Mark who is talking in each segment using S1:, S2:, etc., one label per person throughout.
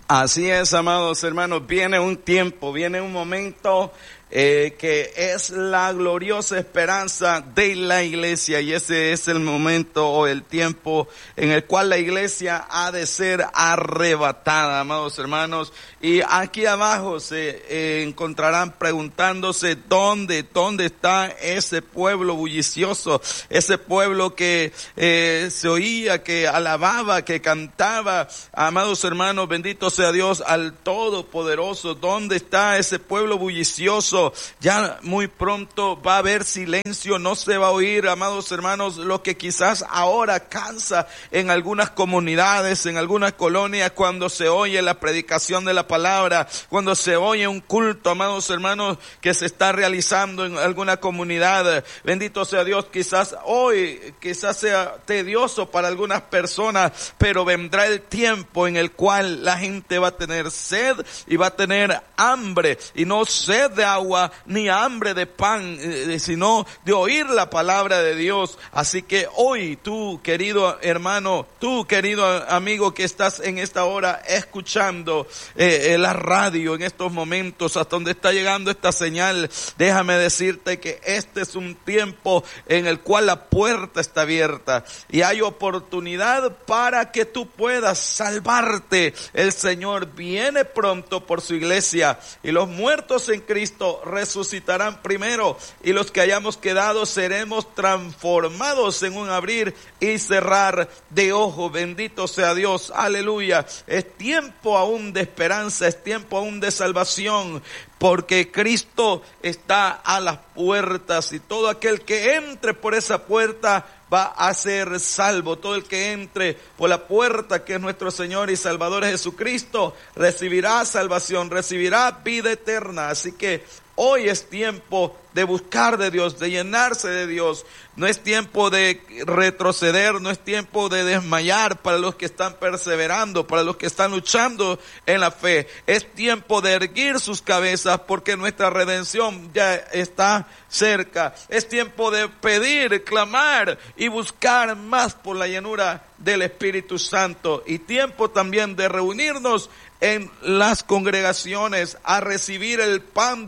S1: Así es, amados hermanos, viene un tiempo, viene un momento que es la gloriosa esperanza de la iglesia, y ese es el momento o el tiempo en el cual la iglesia ha de ser arrebatada, amados hermanos. Y aquí abajo se encontrarán preguntándose dónde está ese pueblo bullicioso, ese pueblo que se oía, que alababa, que cantaba. Amados hermanos, bendito sea Dios al Todopoderoso. ¿Dónde está ese pueblo bullicioso? Ya muy pronto va a haber silencio, no se va a oír, amados hermanos, lo que quizás ahora cansa en algunas comunidades, en algunas colonias, cuando se oye la predicación de la palabra, cuando se oye un culto, amados hermanos, que se está realizando en alguna comunidad. Bendito sea Dios, quizás hoy, quizás sea tedioso para algunas personas, pero vendrá el tiempo en el cual la gente va a tener sed y va a tener hambre, y no sed de agua ni hambre de pan, sino de oír la palabra de Dios. Así que hoy tú, querido hermano, tú, querido amigo que estás en esta hora escuchando la radio en estos momentos, hasta donde está llegando esta señal, déjame decirte que este es un tiempo en el cual la puerta está abierta y hay oportunidad para que tú puedas salvarte. El Señor viene pronto por su iglesia, y los muertos en Cristo resucitarán primero, y los que hayamos quedado seremos transformados en un abrir y cerrar de ojos. Bendito sea Dios, aleluya. Es tiempo aún de esperanza, es tiempo aún de salvación, porque Cristo está a las puertas, y todo aquel que entre por esa puerta va a ser salvo. Todo el que entre por la puerta, que es nuestro Señor y Salvador Jesucristo, recibirá salvación, recibirá vida eterna. Así que hoy es tiempo de buscar de Dios, de llenarse de Dios. No es tiempo de retroceder, no es tiempo de desmayar para los que están perseverando, para los que están luchando en la fe. Es tiempo de erguir sus cabezas, porque nuestra redención ya está cerca. Es tiempo de pedir, clamar y buscar más por la llenura del Espíritu Santo. Y tiempo también de reunirnos en las congregaciones a recibir el pan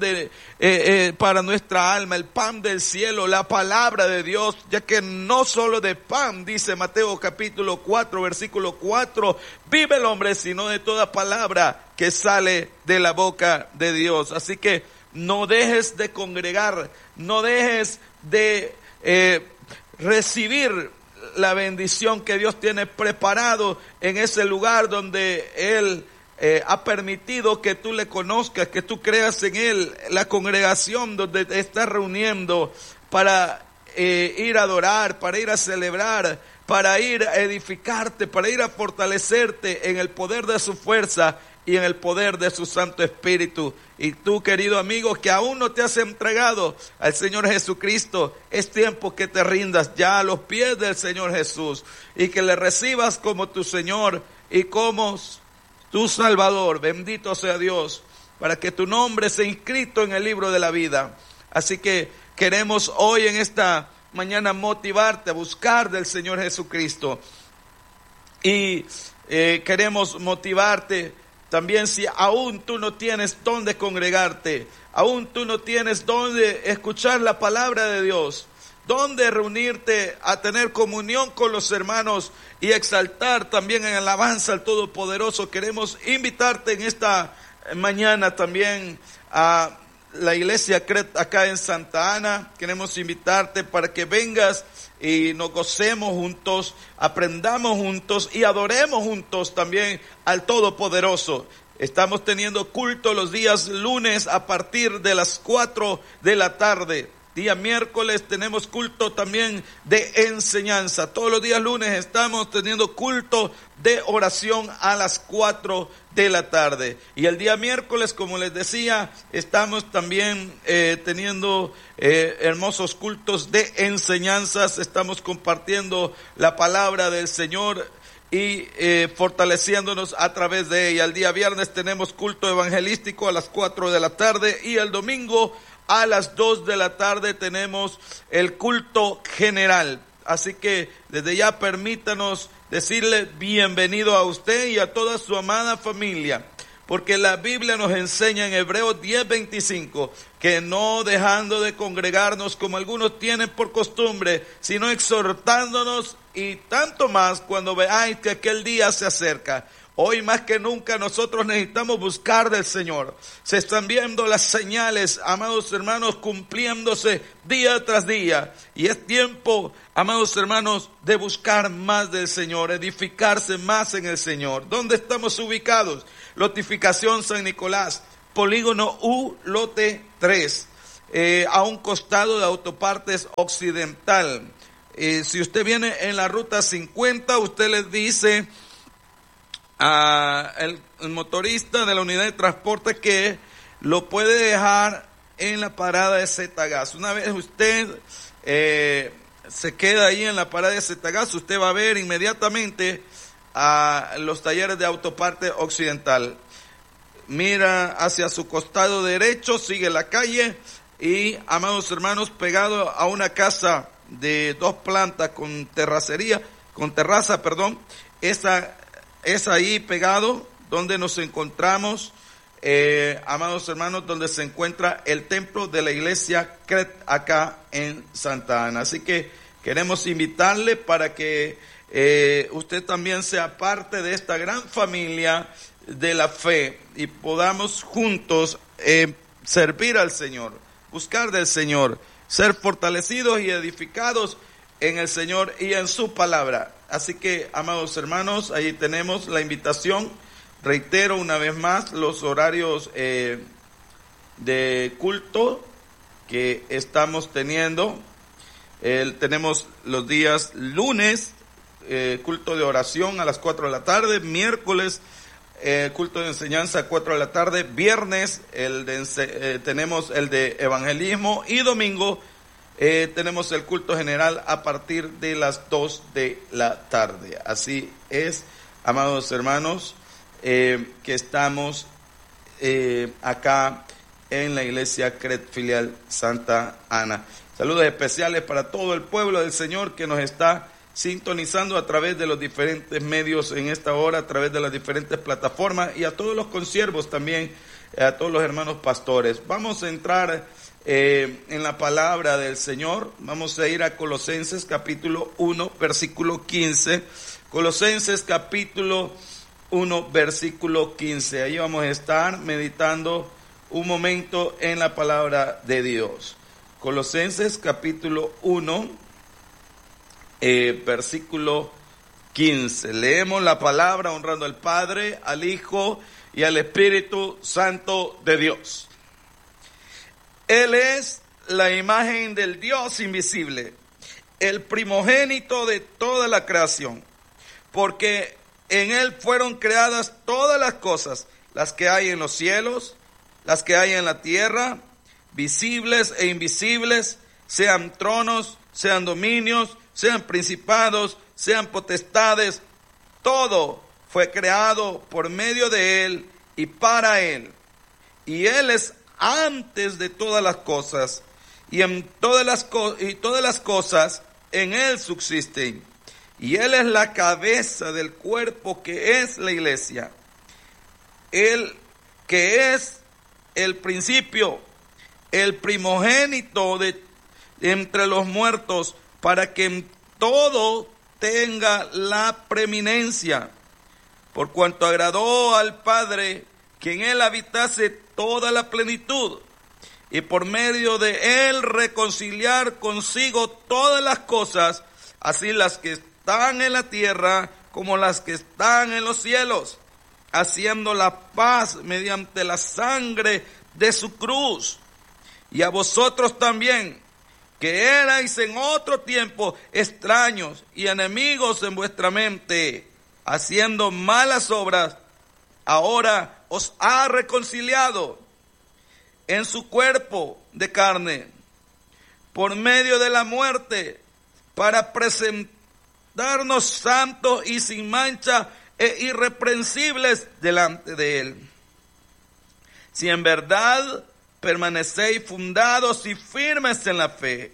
S1: para nuestra alma, el pan del cielo, la palabra de Dios, ya que no solo de pan, dice Mateo capítulo 4, versículo 4, vive el hombre, sino de toda palabra que sale de la boca de Dios. Así que no dejes de congregar, no dejes de recibir la bendición que Dios tiene preparado en ese lugar donde Él ha permitido que tú le conozcas, que tú creas en Él, la congregación donde te estás reuniendo para ir a adorar, para ir a celebrar, para ir a edificarte, para ir a fortalecerte en el poder de su fuerza y en el poder de su Santo Espíritu. Y tú, querido amigo, que aún no te has entregado al Señor Jesucristo, es tiempo que te rindas ya a los pies del Señor Jesús y que le recibas como tu Señor y como tu Salvador. Bendito sea Dios, para que tu nombre sea inscrito en el libro de la vida. Así que queremos hoy en esta mañana motivarte a buscar del Señor Jesucristo. Y queremos motivarte también, si aún tú no tienes dónde congregarte, aún tú no tienes dónde escuchar la palabra de Dios, dónde reunirte a tener comunión con los hermanos y exaltar también en alabanza al Todopoderoso. Queremos invitarte en esta mañana también a la iglesia CRET acá en Santa Ana. Queremos invitarte para que vengas y nos gocemos juntos, aprendamos juntos y adoremos juntos también al Todopoderoso. Estamos teniendo culto los días lunes a partir de las 4 de la tarde. Día miércoles tenemos culto también de enseñanza. Todos los días lunes estamos teniendo culto de oración a las 4 de la tarde. Y el día miércoles, como les decía, estamos también teniendo hermosos cultos de enseñanzas. Estamos compartiendo la palabra del Señor y fortaleciéndonos a través de ella. El día viernes tenemos culto evangelístico a las 4 de la tarde, y el domingo a las 2 de la tarde tenemos el culto general. Así que desde ya permítanos decirle bienvenido a usted y a toda su amada familia porque la Biblia nos enseña en Hebreos 10:25 que no dejando de congregarnos como algunos tienen por costumbre, sino exhortándonos, y tanto más cuando veáis que aquel día se acerca. Hoy más que nunca nosotros necesitamos buscar del Señor. Se están viendo las señales, amados hermanos, cumpliéndose día tras día. Y es tiempo, amados hermanos, de buscar más del Señor, edificarse más en el Señor. ¿Dónde estamos ubicados? Lotificación San Nicolás, Polígono U, lote 3, a un costado de Autopartes Occidental. Si usted viene en la ruta 50, usted le dice el motorista de la unidad de transporte que lo puede dejar en la parada de Zetagas. Una vez usted se queda ahí en la parada de Zetagas, usted va a ver inmediatamente a los talleres de Autoparte Occidental. Mira hacia su costado derecho, sigue la calle y, amados hermanos, pegado a una casa de 2 plantas con terraza, es ahí pegado donde nos encontramos, amados hermanos, donde se encuentra el templo de la iglesia CRET acá en Santa Ana. Así que queremos invitarle para que usted también sea parte de esta gran familia de la fe y podamos juntos servir al Señor, buscar del Señor, ser fortalecidos y edificados en el Señor y en su palabra. Así que, amados hermanos, ahí tenemos la invitación. Reitero una vez más los horarios de culto que estamos teniendo. Tenemos los días lunes, culto de oración a las 4 de la tarde, miércoles, culto de enseñanza a 4 de la tarde, viernes tenemos el de evangelismo y domingo tenemos el culto general a partir de las 2 de la tarde. Así es, amados hermanos, que estamos acá en la iglesia CRET filial Santa Ana. Saludos especiales para todo el pueblo del Señor que nos está sintonizando a través de los diferentes medios en esta hora, a través de las diferentes plataformas, y a todos los consiervos también, a todos los hermanos pastores. Vamos a entrar en la palabra del Señor. Vamos a ir a Colosenses capítulo 1, versículo 15. Colosenses capítulo 1, versículo 15. Ahí vamos a estar meditando un momento en la palabra de Dios. Colosenses capítulo 1, versículo 15. Leemos la palabra honrando al Padre, al Hijo y al Espíritu Santo de Dios. Él es la imagen del Dios invisible, el primogénito de toda la creación, porque en Él fueron creadas todas las cosas, las que hay en los cielos, las que hay en la tierra, visibles e invisibles, sean tronos, sean dominios, sean principados, sean potestades. Todo fue creado por medio de Él y para Él. Y Él es antes de todas las cosas, y todas las cosas en Él subsisten. Y Él es la cabeza del cuerpo que es la iglesia. Él que es el principio, el primogénito de entre los muertos, para que en todo tenga la preeminencia, por cuanto agradó al Padre que en Él habitase toda la plenitud, y por medio de Él reconciliar consigo todas las cosas, así las que están en la tierra como las que están en los cielos, haciendo la paz mediante la sangre de su cruz. Y a vosotros también, que erais en otro tiempo extraños y enemigos en vuestra mente, haciendo malas obras, ahora os ha reconciliado en su cuerpo de carne, por medio de la muerte, para presentarnos santos y sin mancha e irreprensibles delante de Él. Si en verdad permanecéis fundados y firmes en la fe,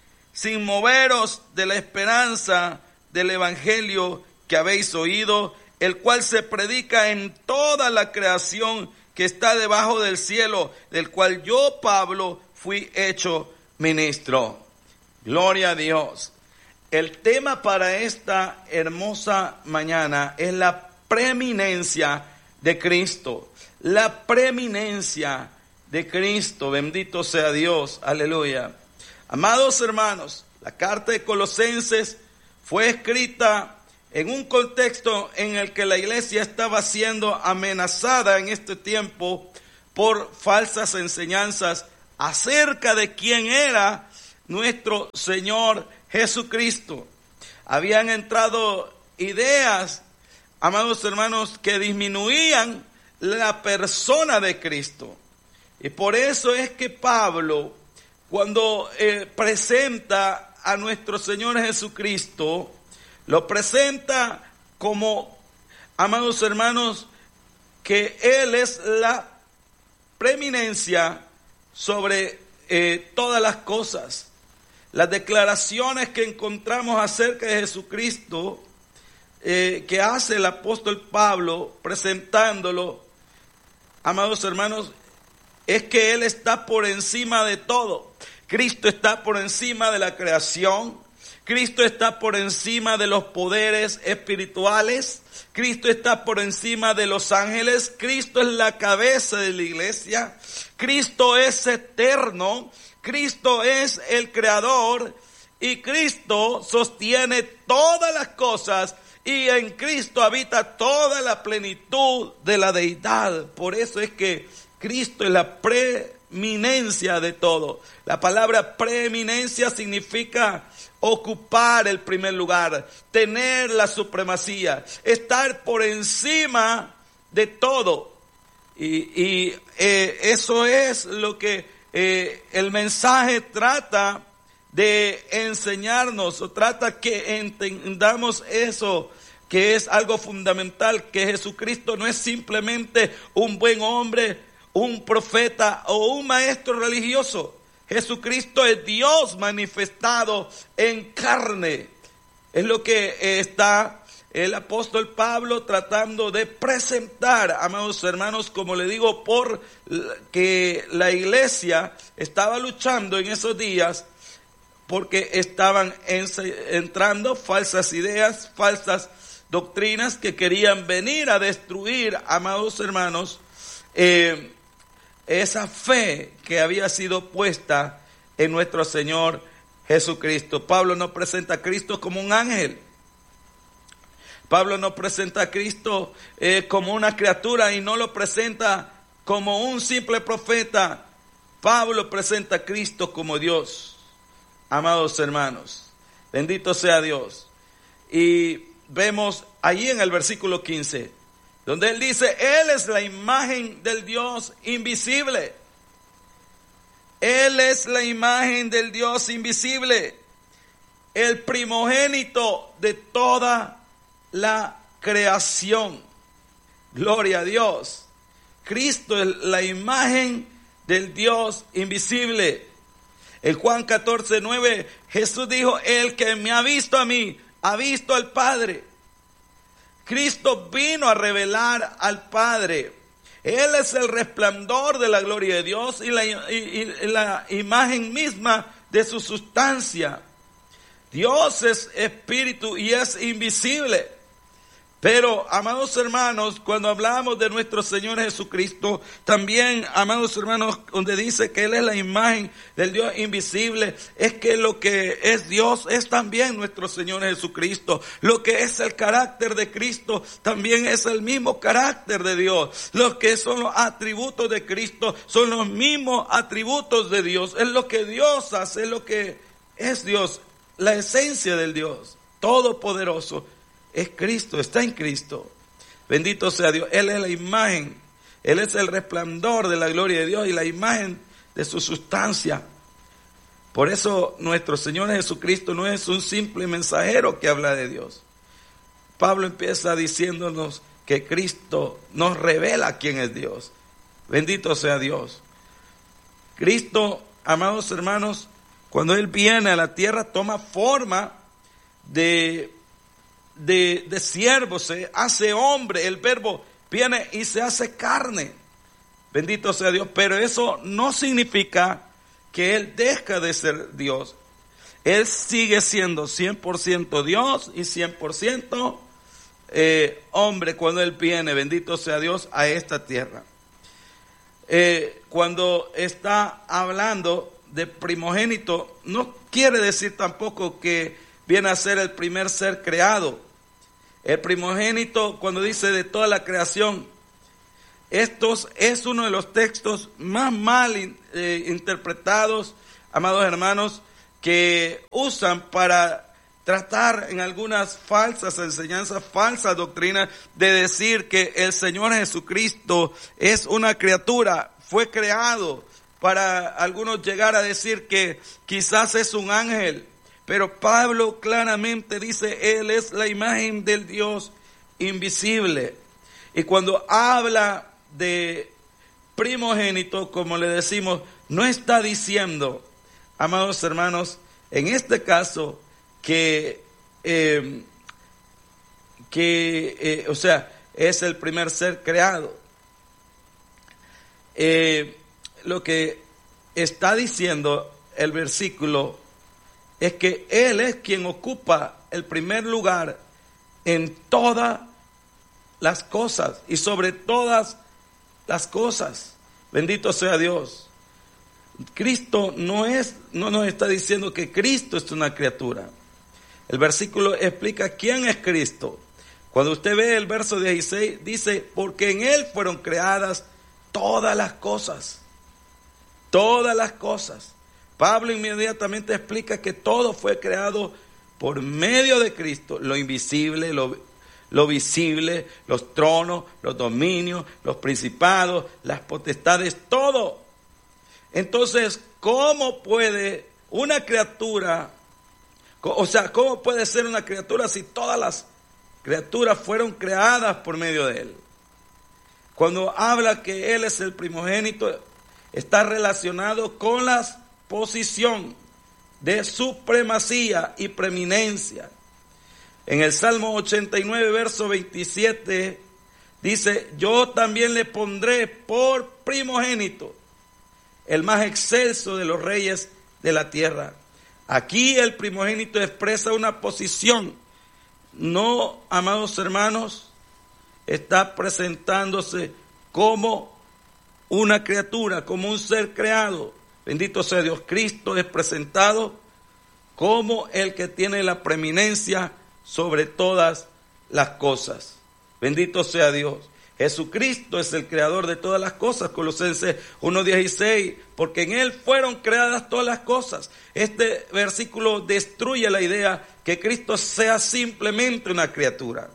S1: sin moveros de la esperanza del evangelio que habéis oído, el cual se predica en toda la creación que está debajo del cielo, del cual yo, Pablo, fui hecho ministro. Gloria a Dios. El tema para esta hermosa mañana es la preeminencia de Cristo. La preeminencia de Cristo. Bendito sea Dios. Aleluya. Amados hermanos, la carta de Colosenses fue escrita en un contexto en el que la iglesia estaba siendo amenazada en este tiempo por falsas enseñanzas acerca de quién era nuestro Señor Jesucristo. Habían entrado ideas, amados hermanos, que disminuían la persona de Cristo. Y por eso es que Pablo, cuando presenta a nuestro Señor Jesucristo, lo presenta como, amados hermanos, que Él es la preeminencia sobre todas las cosas. Las declaraciones que encontramos acerca de Jesucristo, que hace el apóstol Pablo presentándolo, amados hermanos, es que Él está por encima de todo. Cristo está por encima de la creación. Cristo está por encima de los poderes espirituales. Cristo está por encima de los ángeles. Cristo es la cabeza de la iglesia. Cristo es eterno. Cristo es el creador. Y Cristo sostiene todas las cosas. Y en Cristo habita toda la plenitud de la deidad. Por eso es que Cristo es la preeminencia de todo. La palabra preeminencia significa ocupar el primer lugar, tener la supremacía, estar por encima de todo. Y eso es lo que el mensaje trata de enseñarnos, o trata que entendamos eso, que es algo fundamental, que Jesucristo no es simplemente un buen hombre, un profeta o un maestro religioso. Jesucristo es Dios manifestado en carne. Es lo que está el apóstol Pablo tratando de presentar, amados hermanos, como le digo, por que la iglesia estaba luchando en esos días, porque estaban entrando falsas ideas, falsas doctrinas que querían venir a destruir, amados hermanos, esa fe que había sido puesta en nuestro Señor Jesucristo. Pablo no presenta a Cristo como un ángel. Pablo no presenta a Cristo como una criatura y no lo presenta como un simple profeta. Pablo presenta a Cristo como Dios. Amados hermanos, bendito sea Dios. Y vemos allí en el versículo 15, donde él dice, Él es la imagen del Dios invisible. Él es la imagen del Dios invisible, el primogénito de toda la creación. Gloria a Dios. Cristo es la imagen del Dios invisible. En Juan 14:9, Jesús dijo, el que me ha visto a mí, ha visto al Padre. Cristo vino a revelar al Padre. Él es el resplandor de la gloria de Dios y la imagen misma de su sustancia. Dios es espíritu y es invisible. Pero, amados hermanos, cuando hablamos de nuestro Señor Jesucristo, también, amados hermanos, donde dice que Él es la imagen del Dios invisible, es que lo que es Dios es también nuestro Señor Jesucristo. Lo que es el carácter de Cristo también es el mismo carácter de Dios. Lo que son los atributos de Cristo son los mismos atributos de Dios. Es lo que Dios hace, es lo que es Dios, la esencia del Dios todopoderoso. Es Cristo, está en Cristo. Bendito sea Dios. Él es la imagen, Él es el resplandor de la gloria de Dios y la imagen de su sustancia. Por eso nuestro Señor Jesucristo no es un simple mensajero que habla de Dios. Pablo empieza diciéndonos que Cristo nos revela quién es Dios. Bendito sea Dios. Cristo, amados hermanos, cuando Él viene a la tierra, toma forma de de siervo se hace hombre, el verbo viene y se hace carne. Bendito sea Dios, pero eso no significa que Él deja de ser Dios. Él sigue siendo 100% Dios y 100% hombre cuando Él viene, bendito sea Dios, a esta tierra. Cuando está hablando de primogénito, no quiere decir tampoco que viene a ser el primer ser creado. El primogénito, cuando dice de toda la creación, estos es uno de los textos más mal interpretados, amados hermanos, que usan para tratar en algunas falsas enseñanzas, falsas doctrinas, de decir que el Señor Jesucristo es una criatura, fue creado, para algunos llegar a decir que quizás es un ángel, pero Pablo claramente dice, Él es la imagen del Dios invisible. Y cuando habla de primogénito, como le decimos, no está diciendo, amados hermanos, en este caso, que es el primer ser creado. Lo que está diciendo el versículo es que Él es quien ocupa el primer lugar en todas las cosas y sobre todas las cosas. Bendito sea Dios. Cristo no nos está diciendo que Cristo es una criatura. El versículo explica quién es Cristo. Cuando usted ve el verso 16, dice, porque en Él fueron creadas todas las cosas. Todas las cosas. Pablo inmediatamente explica que todo fue creado por medio de Cristo. Lo invisible, lo visible, los tronos, los dominios, los principados, las potestades, todo. Entonces, ¿cómo puede una criatura, cómo puede ser una criatura si todas las criaturas fueron creadas por medio de Él? Cuando habla que Él es el primogénito, está relacionado con la posición de supremacía y preeminencia. En el Salmo 89, verso 27, dice, yo también le pondré por primogénito, el más excelso de los reyes de la tierra. Aquí el primogénito expresa una posición. No, amados hermanos, está presentándose como una criatura, como un ser creado. Bendito sea Dios. Cristo es presentado como el que tiene la preeminencia sobre todas las cosas. Bendito sea Dios. Jesucristo es el creador de todas las cosas. Colosenses 1:16, porque en Él fueron creadas todas las cosas. Este versículo destruye la idea que Cristo sea simplemente una criatura.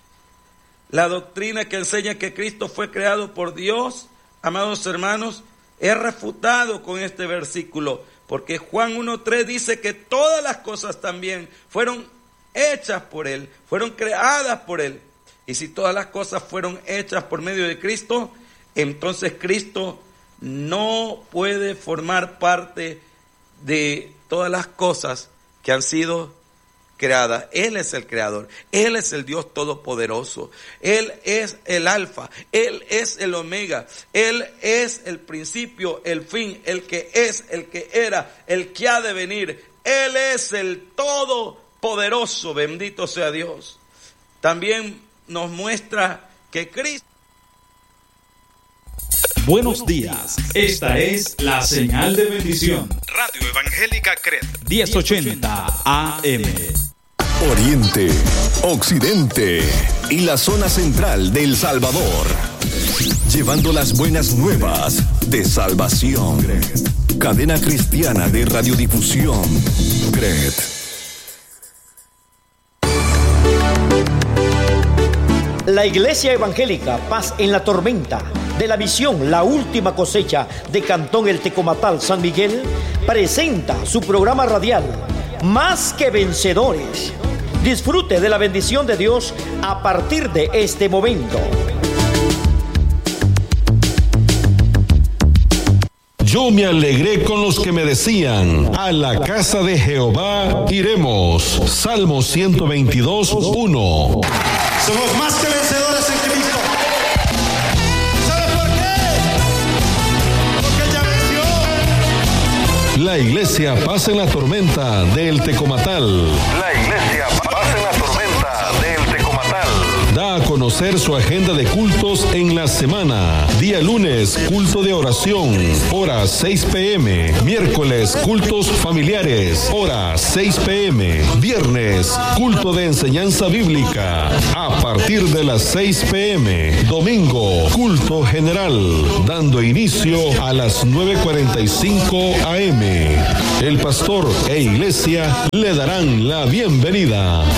S1: La doctrina que enseña que Cristo fue creado por Dios, amados hermanos, es refutado con este versículo, porque Juan 1:3 dice que todas las cosas también fueron hechas por Él, fueron creadas por Él. Y si todas las cosas fueron hechas por medio de Cristo, entonces Cristo no puede formar parte de todas las cosas que han sido creadas. Él es el creador, Él es el Dios todopoderoso, Él es el alfa, Él es el omega, Él es el principio, el fin, el que es, el que era, el que ha de venir. Él es el todopoderoso, bendito sea Dios. También nos muestra que Cristo...
S2: Buenos días, esta es la señal de bendición.
S3: Radio Evangélica CRED
S2: 1080 AM.
S4: Oriente, Occidente y la zona central de El Salvador. Llevando las buenas nuevas de salvación. Cadena cristiana de radiodifusión CRED.
S5: La Iglesia Evangélica Paz en la Tormenta de la Visión La Última Cosecha de Cantón El Tecomatal, San Miguel, presenta su programa radial Más que Vencedores. Disfrute de la bendición de Dios a partir de este momento.
S6: Yo me alegré con los que me decían, a la casa de Jehová iremos. Salmo 122, 1.
S7: Somos más que vencedores en Cristo. ¿Sabe por qué? Porque ya venció.
S6: La iglesia pasa en la tormenta del Tecomatal.
S4: La iglesia pasa en la tormenta del Tecomatal.
S6: Da a conocer su agenda de cultos en la semana. Día lunes, culto de oración, hora 6 p.m. Miércoles, cultos familiares, hora 6 p.m. Viernes, culto de enseñanza bíblica, a partir de las 6 p.m. Domingo, culto general, dando inicio a las 9:45 a.m. El pastor e iglesia le darán la bienvenida.